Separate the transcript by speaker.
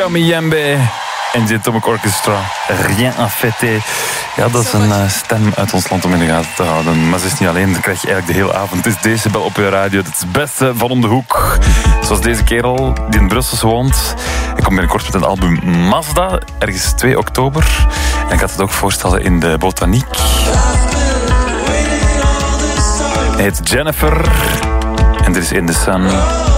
Speaker 1: Yomi Yembe en de Atomic Orchestra. Rien à fêter. Ja, dat is een stem uit ons land om in de gaten te houden. Maar ze is niet alleen, dat krijg je eigenlijk de hele avond. Het is Decibel op je radio. Het is het beste van om de hoek. Zoals deze kerel die in Brussel woont. Hij komt binnenkort met een album Mazda, ergens 2 oktober. En ik gaat het ook voorstellen in de Botaniek. Hij heet Jennifer. En dit is In The Sun.